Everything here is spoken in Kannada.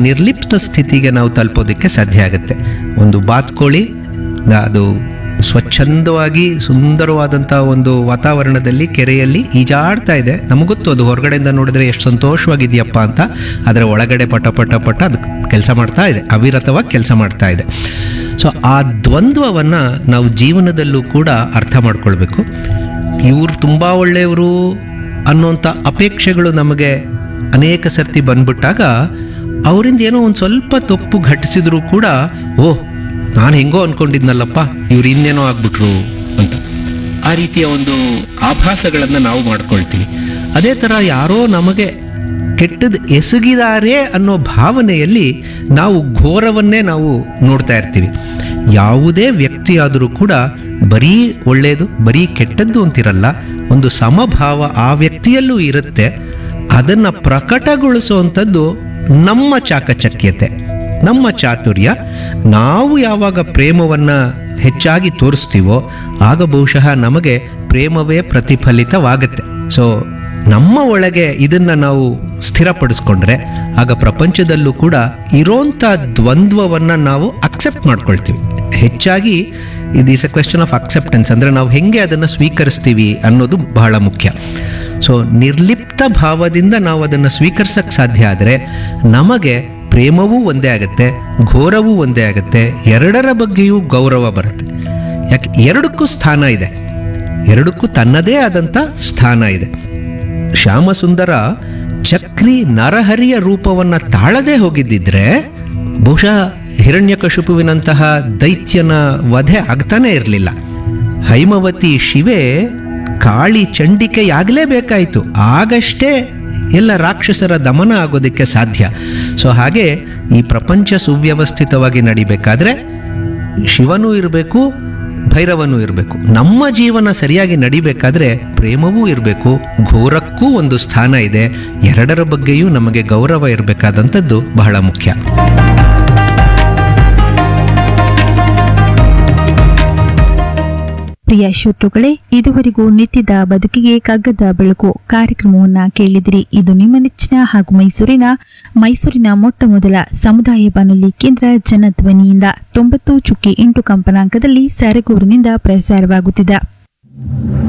ನಿರ್ಲಿಪ್ತ ಸ್ಥಿತಿಗೆ ನಾವು ತಲುಪೋದಕ್ಕೆ ಸಾಧ್ಯ ಆಗುತ್ತೆ. ಒಂದು ಬಾತ್ಕೋಳಿ ಅದು ಸ್ವಚ್ಛಂದವಾಗಿ ಸುಂದರವಾದಂಥ ಒಂದು ವಾತಾವರಣದಲ್ಲಿ ಕೆರೆಯಲ್ಲಿ ಈಜಾಡ್ತಾ ಇದೆ. ನಮಗೊತ್ತು ಅದು ಹೊರಗಡೆಯಿಂದ ನೋಡಿದ್ರೆ ಎಷ್ಟು ಸಂತೋಷವಾಗಿದೆಯಪ್ಪ ಅಂತ. ಅದರ ಒಳಗಡೆ ಪಟ ಪಟ ಪಟ ಅದು ಕೆಲಸ ಮಾಡ್ತಾ ಇದೆ, ಅವಿರತವಾಗಿ ಕೆಲಸ ಮಾಡ್ತಾ ಇದೆ. ಸೊ ಆ ದ್ವಂದ್ವವನ್ನು ನಾವು ಜೀವನದಲ್ಲೂ ಕೂಡ ಅರ್ಥ ಮಾಡ್ಕೊಳ್ಬೇಕು. ಇವರು ತುಂಬ ಒಳ್ಳೆಯವರು ಅನ್ನೋಂಥ ಅಪೇಕ್ಷೆಗಳು ನಮಗೆ ಅನೇಕ ಸರ್ತಿ ಬಂದ್ಬಿಟ್ಟಾಗ ಅವರಿಂದ ಏನೋ ಒಂದು ಸ್ವಲ್ಪ ತಪ್ಪು ಘಟಿಸಿದ್ರು ಕೂಡ, ಓಹ್ ನಾನು ಹೆಂಗೋ ಅಂದ್ಕೊಂಡಿದ್ನಲ್ಲಪ್ಪ, ಇವ್ರು ಇನ್ನೇನೋ ಆಗ್ಬಿಟ್ರು ಅಂತ ಆ ರೀತಿಯ ಒಂದು ಆಭಾಸಗಳನ್ನು ನಾವು ಮಾಡ್ಕೊಳ್ತೀವಿ. ಅದೇ ಥರ ಯಾರೋ ನಮಗೆ ಕೆಟ್ಟದ್ದು ಎಸಗಿದ್ದಾರೆ ಅನ್ನೋ ಭಾವನೆಯಲ್ಲಿ ನಾವು ಘೋರವನ್ನೇ ನಾವು ನೋಡ್ತಾ ಇರ್ತೀವಿ. ಯಾವುದೇ ವ್ಯಕ್ತಿಯಾದರೂ ಕೂಡ ಬರೀ ಒಳ್ಳೆಯದು ಬರೀ ಕೆಟ್ಟದ್ದು ಅಂತಿರಲ್ಲ, ಒಂದು ಸಮಭಾವ ಆ ವ್ಯಕ್ತಿಯಲ್ಲೂ ಇರುತ್ತೆ. ಅದನ್ನು ಪ್ರಕಟಗೊಳಿಸುವಂಥದ್ದು ನಮ್ಮ ಚಾಕಚಕ್ಯತೆ, ನಮ್ಮ ಚಾತುರ್ಯ. ನಾವು ಯಾವಾಗ ಪ್ರೇಮವನ್ನು ಹೆಚ್ಚಾಗಿ ತೋರಿಸ್ತೀವೋ ಆಗ ಬಹುಶಃ ನಮಗೆ ಪ್ರೇಮವೇ ಪ್ರತಿಫಲಿತವಾಗುತ್ತೆ. ಸೊ ನಮ್ಮ ಒಳಗೆ ಇದನ್ನು ನಾವು ಸ್ಥಿರಪಡಿಸ್ಕೊಂಡ್ರೆ ಆಗ ಪ್ರಪಂಚದಲ್ಲೂ ಕೂಡ ಇರೋಂಥ ದ್ವಂದ್ವವನ್ನು ನಾವು ಅಕ್ಸೆಪ್ಟ್ ಮಾಡ್ಕೊಳ್ತೀವಿ. ಹೆಚ್ಚಾಗಿ ಇದು is A question of acceptance, ಅಂದರೆ ನಾವು ಹೆಂಗೆ ಅದನ್ನು ಸ್ವೀಕರಿಸ್ತೀವಿ ಅನ್ನೋದು ಬಹಳ ಮುಖ್ಯ. ಸೊ ನಿರ್ಲಿಪ್ತ ಭಾವದಿಂದ ನಾವು ಅದನ್ನು ಸ್ವೀಕರಿಸಕ್ಕೆ ಸಾಧ್ಯ ಆದರೆ ನಮಗೆ ಪ್ರೇಮವೂ ಒಂದೇ ಆಗುತ್ತೆ, ಘೋರವೂ ಒಂದೇ ಆಗುತ್ತೆ, ಎರಡರ ಬಗ್ಗೆಯೂ ಗೌರವ ಬರುತ್ತೆ. ಯಾಕೆ ಎರಡಕ್ಕೂ ಸ್ಥಾನ ಇದೆ, ಎರಡಕ್ಕೂ ತನ್ನದೇ ಆದಂಥ ಸ್ಥಾನ ಇದೆ. ಶ್ಯಾಮಸುಂದರ ಚಕ್ರಿ ನರಹರಿಯ ರೂಪವನ್ನು ತಾಳದೆ ಹೋಗಿದ್ದಿದ್ರೆ ಬಹುಶಃ ಹಿರಣ್ಯಕಶಿಪುವಿನಂತಹ ದೈತ್ಯನ ವಧೆ ಆಗ್ತಾನೇ ಇರಲಿಲ್ಲ. ಹೈಮವತಿ ಶಿವೆ ಕಾಳಿ ಚಂಡಿಕೆಯಾಗಲೇಬೇಕಾಯಿತು, ಆಗಷ್ಟೇ ಎಲ್ಲ ರಾಕ್ಷಸರ ದಮನ ಆಗೋದಕ್ಕೆ ಸಾಧ್ಯ. ಸೊ ಹಾಗೆ ಈ ಪ್ರಪಂಚ ಸುವ್ಯವಸ್ಥಿತವಾಗಿ ನಡಿಬೇಕಾದ್ರೆ ಶಿವನೂ ಇರಬೇಕು, ಭೈರವನೂ ಇರಬೇಕು. ನಮ್ಮ ಜೀವನ ಸರಿಯಾಗಿ ನಡಿಬೇಕಾದ್ರೆ ಪ್ರೇಮವೂ ಇರಬೇಕು, ಘೋರಕ್ಕೂ ಒಂದು ಸ್ಥಾನ ಇದೆ, ಎರಡರ ಬಗ್ಗೆಯೂ ನಮಗೆ ಗೌರವ ಇರಬೇಕಾದಂಥದ್ದು ಬಹಳ ಮುಖ್ಯ. ಪ್ರಿಯ ಶ್ರೋತೃಗಳೇ, ಇದುವರೆಗೂ ನಿತ್ಯದ ಬದುಕಿಗೆ ಕಗ್ಗದ ಬೆಳಕು ಕಾರ್ಯಕ್ರಮವನ್ನ ಕೇಳಿದಿರಿ. ಇದು ನಿಮ್ಮ ನೆಚ್ಚಿನ ಹಾಗೂ ಮೈಸೂರಿನ ಮೊಟ್ಟ ಮೊದಲ ಸಮುದಾಯ ಬಾನುಲಿ ಕೇಂದ್ರ ಜನಧ್ವನಿಯಿಂದ 90.8 ಕಂಪನಾಂಕದಲ್ಲಿ ಸರಗೂರಿನಿಂದ ಪ್ರಸಾರವಾಗುತ್ತಿದೆ.